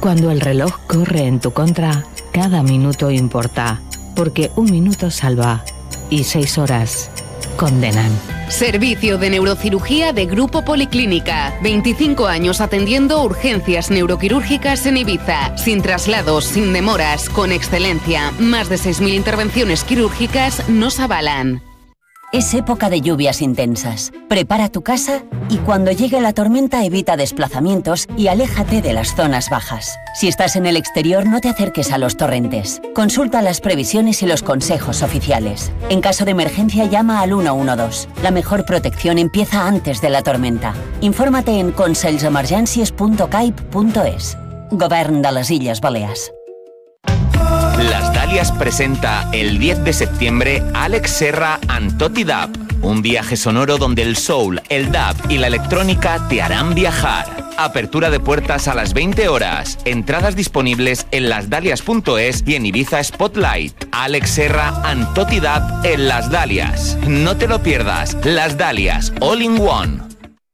Cuando el reloj corre en tu contra, cada minuto importa, porque 1 minuto salva y 6 horas condenan. Servicio de neurocirugía de Grupo Policlínica. 25 años atendiendo urgencias neuroquirúrgicas en Ibiza. Sin traslados, sin demoras, con excelencia. Más de 6.000 intervenciones quirúrgicas nos avalan. Es época de lluvias intensas. Prepara tu casa y cuando llegue la tormenta evita desplazamientos y aléjate de las zonas bajas. Si estás en el exterior, no te acerques a los torrentes. Consulta las previsiones y los consejos oficiales. En caso de emergencia, llama al 112. La mejor protección empieza antes de la tormenta. Infórmate en conselsemergències.caip.es. Govern de les Illes Balears. Las Dalias presenta el 10 de septiembre Alex Serra and Toti Dub, un viaje sonoro donde el soul, el dub y la electrónica te harán viajar. Apertura de puertas a las 20 horas. Entradas disponibles en lasdalias.es y en Ibiza Spotlight. Alex Serra and Toti Dub en Las Dalias. No te lo pierdas. Las Dalias, all in one.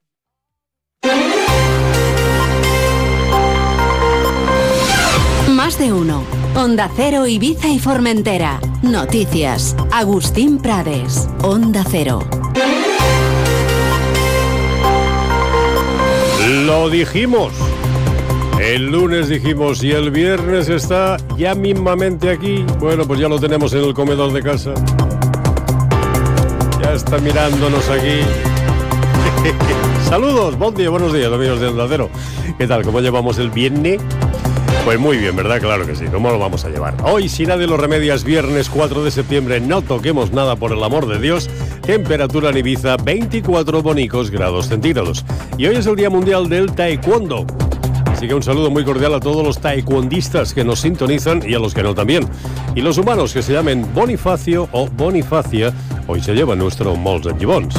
Más de uno. Onda Cero, Ibiza y Formentera. Noticias. Agustín Prades. Onda Cero. Lo dijimos. El lunes dijimos y el viernes está ya mismamente aquí. Bueno, pues ya lo tenemos en el comedor de casa. Ya está mirándonos aquí. Saludos, buen día, buenos días, amigos de Onda Cero. ¿Qué tal? ¿Cómo llevamos el viernes? Pues muy bien, ¿verdad? Claro que sí, ¿cómo lo vamos a llevar? Hoy, si nadie lo remedia, es viernes 4 de septiembre, no toquemos nada por el amor de Dios. Temperatura en Ibiza, 24 bonicos grados centígrados. Y hoy es el Día Mundial del Taekwondo. Así que un saludo muy cordial a todos los taekwondistas que nos sintonizan y a los que no también. Y los humanos que se llamen Bonifacio o Bonifacia, hoy se llevan nuestro Molts and Gibons.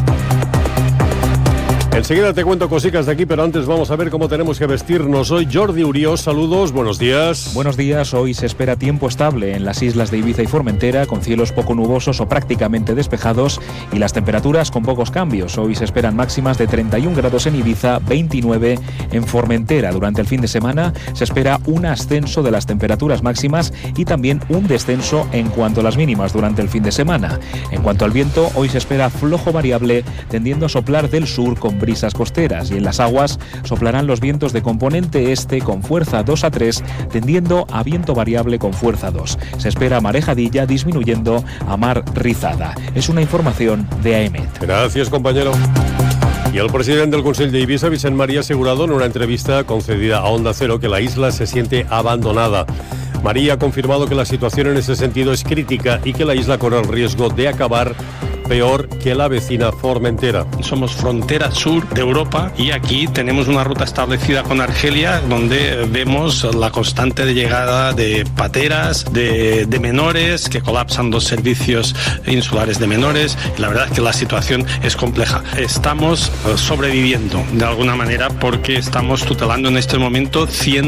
Enseguida te cuento cositas de aquí, pero antes vamos a ver cómo tenemos que vestirnos hoy. Jordi Uriós, saludos, buenos días. Buenos días, hoy se espera tiempo estable en las islas de Ibiza y Formentera, con cielos poco nubosos o prácticamente despejados y las temperaturas con pocos cambios. Hoy se esperan máximas de 31 grados en Ibiza, 29 en Formentera. Durante el fin de semana se espera un ascenso de las temperaturas máximas y también un descenso en cuanto a las mínimas durante el fin de semana. En cuanto al viento, hoy se espera flojo variable, tendiendo a soplar del sur con brisas costeras, y en las aguas soplarán los vientos de componente este con fuerza 2 a 3, tendiendo a viento variable con fuerza 2. Se espera marejadilla disminuyendo a mar rizada. Es una información de AEMET. Gracias, compañero. Y el presidente del Consell de Ibiza, Vicent Marí, ha asegurado en una entrevista concedida a Onda Cero que la isla se siente abandonada. Marí ha confirmado que la situación en ese sentido es crítica y que la isla corre el riesgo de acabar peor que la vecina Formentera. Somos frontera sur de Europa y aquí tenemos una ruta establecida con Argelia donde vemos la constante de llegada de pateras, de menores que colapsan los servicios insulares de menores. La verdad es que la situación es compleja. Estamos sobreviviendo de alguna manera porque estamos tutelando en este momento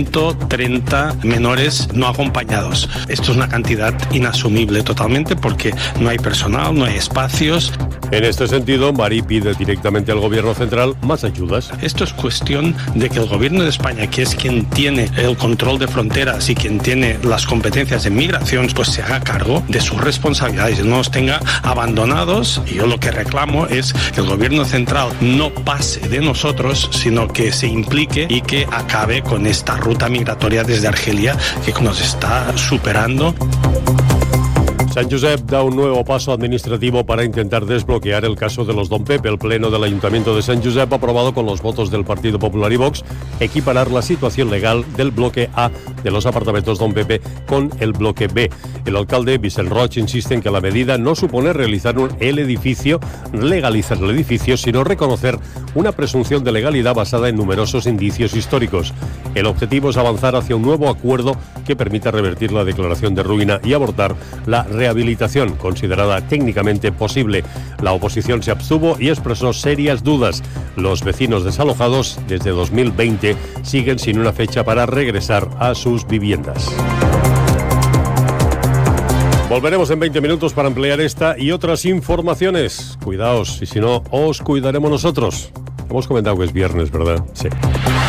130 menores no acompañados. Esto es una cantidad inasumible totalmente porque no hay personal, no hay espacio. En este sentido, Marí pide directamente al gobierno central más ayudas. Esto es cuestión de que el gobierno de España, que es quien tiene el control de fronteras y quien tiene las competencias en migración, pues se haga cargo de sus responsabilidades, no nos tenga abandonados. Y yo lo que reclamo es que el gobierno central no pase de nosotros, sino que se implique y que acabe con esta ruta migratoria desde Argelia que nos está superando. Sant Josep da un nuevo paso administrativo para intentar desbloquear el caso de los Don Pepe. El Pleno del Ayuntamiento de Sant Josep ha aprobado con los votos del Partido Popular y Vox equiparar la situación legal del bloque A de los apartamentos Don Pepe con el bloque B. El alcalde Vicent Roig insiste en que la medida no supone legalizar el edificio, sino reconocer una presunción de legalidad basada en numerosos indicios históricos. El objetivo es avanzar hacia un nuevo acuerdo que permita revertir la declaración de ruina y abortar la rehabilitación, considerada técnicamente posible. La oposición se abstuvo y expresó serias dudas. Los vecinos desalojados desde 2020 siguen sin una fecha para regresar a sus viviendas. Volveremos en 20 minutos para ampliar esta y otras informaciones. Cuidaos, y si no, os cuidaremos nosotros. Hemos comentado que es viernes, ¿verdad? Sí.